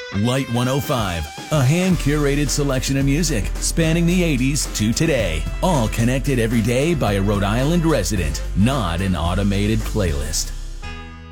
Light 105, a hand-curated selection of music spanning the 80s to today. All connected every day by a Rhode Island resident, not an automated playlist.